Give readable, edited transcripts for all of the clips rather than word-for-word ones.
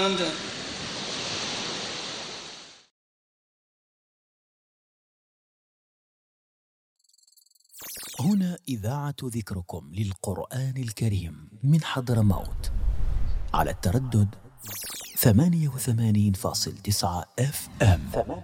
هنا إذاعة ذكركم للقرآن الكريم من حضرموت على التردد 88.9 FM.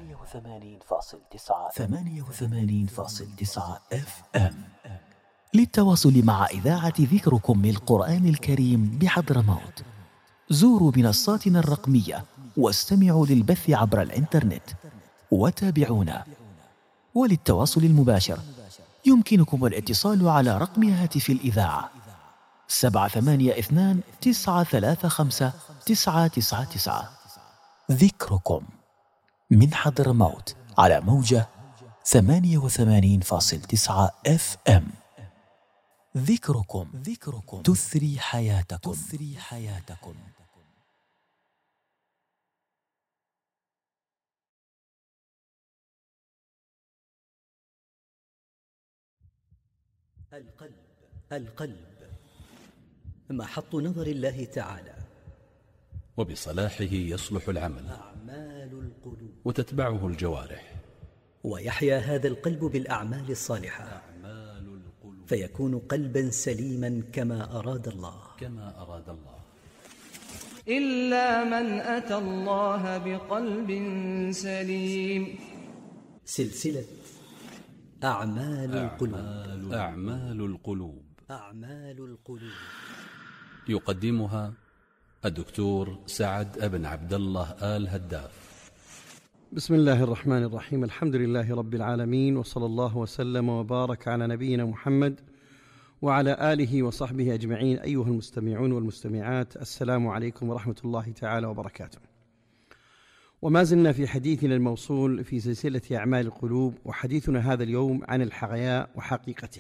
88.9 FM. للتواصل مع إذاعة ذكركم للقرآن الكريم بحضرموت زوروا منصاتنا الرقمية واستمعوا للبث عبر الإنترنت وتابعونا. وللتواصل المباشر يمكنكم الاتصال على رقم هاتف الإذاعة 782-935-999. ذكركم من حضرموت على موجة 88.9 FM. ذكركم تثري حياتكم. القلب محط نظر الله تعالى، وبصلاحه يصلح العمل وتتبعه الجوارح، ويحيا هذا القلب بالأعمال الصالحة فيكون قلبا سليما كما أراد الله. إلا من أتى الله بقلب سليم. سلسلة أعمال القلوب. يقدمها الدكتور سعد بن عبد الله آل هداف. بسم الله الرحمن الرحيم. الحمد لله رب العالمين، وصلى الله وسلم وبارك على نبينا محمد وعلى آله وصحبه أجمعين. أيها المستمعون والمستمعات، السلام عليكم ورحمة الله تعالى وبركاته. وما زلنا في حديثنا الموصول في سلسلة أعمال القلوب، وحديثنا هذا اليوم عن الحياء وحقيقته.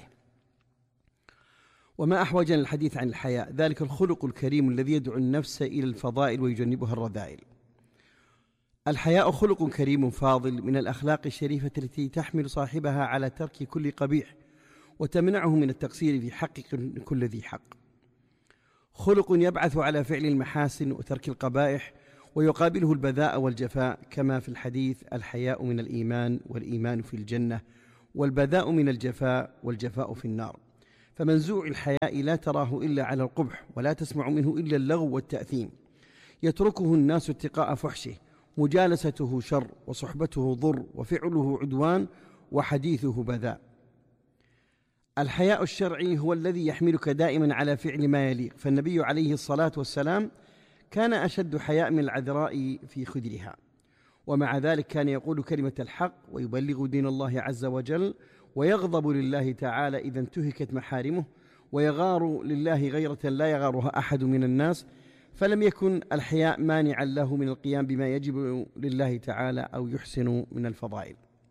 وما أحوجنا الحديث عن الحياء، ذلك الخلق الكريم الذي يدعو النفس إلى الفضائل ويجنبها الرذائل. الحياء خلق كريم فاضل من الأخلاق الشريفة التي تحمل صاحبها على ترك كل قبيح وتمنعه من التقصير في حق كل ذي حق. خلق يبعث على فعل المحاسن وترك القبائح، ويقابله البذاء والجفاء، كما في الحديث: الحياء من الإيمان، والإيمان في الجنة، والبذاء من الجفاء، والجفاء في النار. فمنزوع الحياء لا تراه إلا على القبح، ولا تسمع منه إلا اللغو والتأثيم. يتركه الناس اتقاء فحشه، مجالسته شر، وصحبته ضر، وفعله عدوان، وحديثه بذاء. الحياء الشرعي هو الذي يحملك دائما على فعل ما يليق، فالنبي عليه الصلاة والسلام كان أشد حياء من العذراء في خدرها، ومع ذلك كان يقول كلمة الحق ويبلغ دين الله عز وجل، ويغضب لله تعالى إذا انتهكت محارمه، ويغار لله غيرة لا يغارها أحد من الناس. فلم يكن الحياء مانعا له من القيام بما يجب لله تعالى أو يحسن من الفضائل.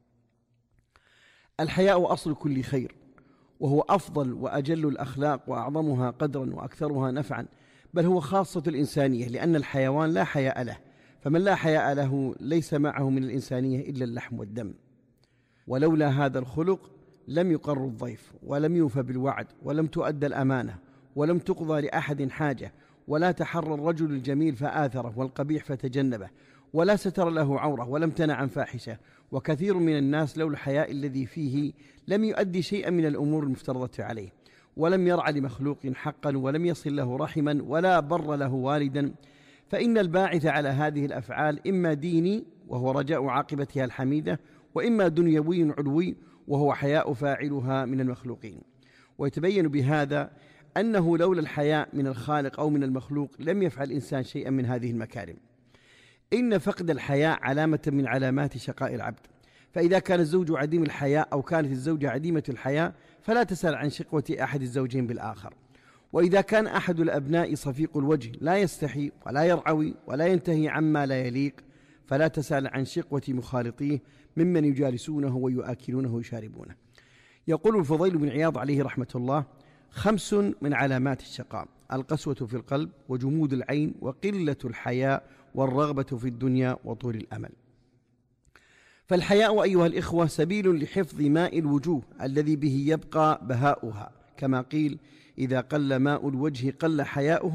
الحياء أصل كل خير، وهو أفضل وأجل الأخلاق، وأعظمها قدرا وأكثرها نفعا، بل هو خاصة الإنسانية، لأن الحيوان لا حياء له، فمن لا حياء له ليس معه من الإنسانية إلا اللحم والدم. ولولا هذا الخلق لم يقر الضيف، ولم يوفى بالوعد، ولم تؤدى الأمانة، ولم تقضى لأحد حاجة، ولا تحرى الرجل الجميل فآثره، والقبيح فتجنبه، ولا ستر له عورة، ولم تنع عن فاحشة. وكثير من الناس لولا الحياء الذي فيه لم يؤدي شيئا من الأمور المفترضة عليه، ولم يرعى لمخلوق حقا، ولم يصل له رحما، ولا بر له والدا. فإن الباعث على هذه الأفعال إما ديني، وهو رجاء عاقبتها الحميدة، وإما دنيوي علوي، وهو حياء فاعلها من المخلوقين. ويتبين بهذا أنه لولا الحياء من الخالق أو من المخلوق لم يفعل الإنسان شيئا من هذه المكارم. إن فقد الحياء علامة من علامات شقاء العبد، فإذا كان الزوج عديم الحياء أو كانت الزوجة عديمة الحياء فلا تسأل عن شقوة أحد الزوجين بالآخر. وإذا كان أحد الأبناء صفيق الوجه لا يستحي ولا يرعوي ولا ينتهي عما لا يليق، فلا تسأل عن شقوة مخالطيه ممن يجالسونه ويؤكلونه ويشاربونه. يقول الفضيل بن عياض عليه رحمة الله: 5 من علامات الشقاء: القسوة في القلب، وجمود العين، وقلة الحياء، والرغبة في الدنيا، وطول الأمل. فالحياء أيها الإخوة سبيل لحفظ ماء الوجوه الذي به يبقى بهاؤها، كما قيل: إذا قل ماء الوجه قل حياؤه،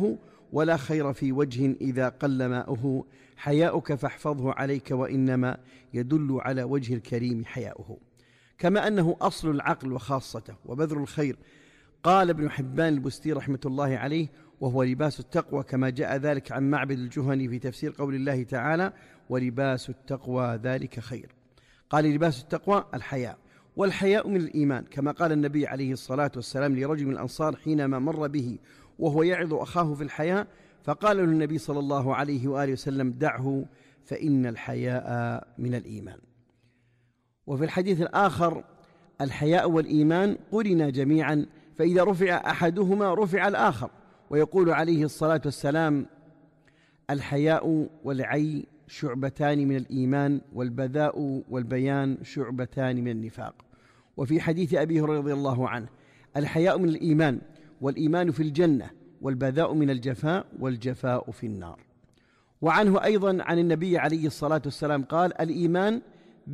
ولا خير في وجه إذا قل ماؤه، حياؤك فاحفظه عليك، وإنما يدل على وجه الكريم حياؤه. كما أنه أصل العقل وخاصته وبذر الخير. قال ابن حبان البستي رحمة الله عليه: وهو لباس التقوى، كما جاء ذلك عن معبد الجهني في تفسير قول الله تعالى: ولباس التقوى ذلك خير. قال: لباس التقوى الحياء، والحياء من الإيمان، كما قال النبي عليه الصلاة والسلام لرجل من الأنصار حينما مر به وهو يعظ أخاه في الحياء، فقال له النبي صلى الله عليه وآله وسلم: دعه فإن الحياء من الإيمان. وفي الحديث الآخر: الحياء والإيمان قرنا جميعا، فإذا رفع أحدهما رفع الآخر. ويقول عليه الصلاة والسلام: الحياء والعي شعبتان من الإيمان، والبذاء والبيان شعبتان من النفاق. وفي حديث أبي هريرة رضي الله عنه: الحياء من الإيمان، والإيمان في الجنة، والبذاء من الجفاء، والجفاء في النار. وعنه أيضا عن النبي عليه الصلاة والسلام قال: الإيمان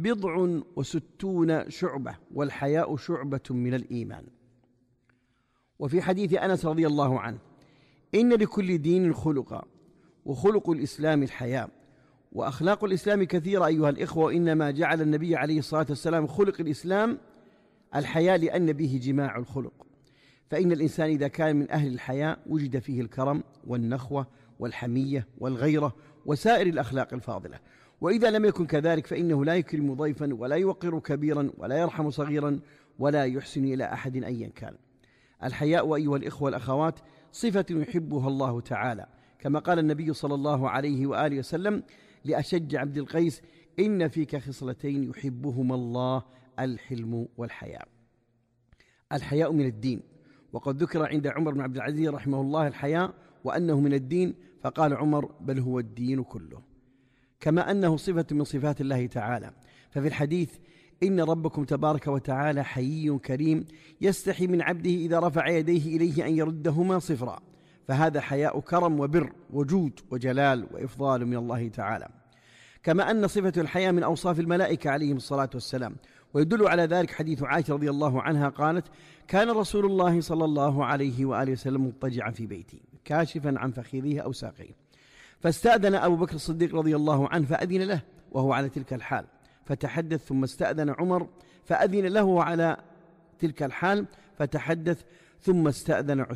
67 شعبة، والحياء شعبة من الإيمان. وفي حديث أنس رضي الله عنه: إن لكل دين خلقا، وخلق الإسلام الحياء، وأخلاق الإسلام كثيرة أيها الإخوة، وإنما جعل النبي عليه الصلاة والسلام خلق الإسلام الحياء لأن به جماع الخلق. فإن الإنسان إذا كان من أهل الحياء وجد فيه الكرم والنخوة والحمية والغيرة وسائر الأخلاق الفاضلة، وإذا لم يكن كذلك فإنه لا يكرم ضيفا، ولا يوقر كبيرا، ولا يرحم صغيرا، ولا يحسن إلى أحد أيا كان. الحياء أيها الإخوة والأخوات صفة يحبها الله تعالى، كما قال النبي صلى الله عليه وآله وسلم لأشج عبد القيس: إن فيك خصلتين يحبهما الله، الحلم والحياء. الحياء من الدين، وقد ذكر عند عمر بن عبد العزيز رحمه الله الحياء وأنه من الدين، فقال عمر: بل هو الدين كله. كما أنه صفة من صفات الله تعالى، ففي الحديث: إن ربكم تبارك وتعالى حيي كريم، يستحي من عبده إذا رفع يديه إليه أن يردهما صفرا. فهذا حياء كرم وبر وجود وجلال وإفضال من الله تعالى. كما أن صفة الحياء من أوصاف الملائكة عليهم الصلاة والسلام، ويدل على ذلك حديث عائشة رضي الله عنها قالت: كان رسول الله صلى الله عليه وآله وسلم مضطجعا في بيتي كاشفا عن فخذيه أو ساقيه، فاستأذن أبو بكر الصديق رضي الله عنه فأذن له وهو على تلك الحال، فتحدث، ثم استأذن عمر فأذن له على تلك الحال فتحدث، ثم استأذن